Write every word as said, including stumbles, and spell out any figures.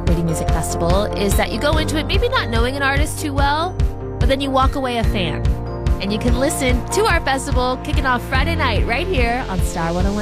Radio Music Festival is that you go into it maybe not knowing an artist too well, but then you walk away a fan. And you can listen to our festival kicking off Friday night right here on Star one oh one.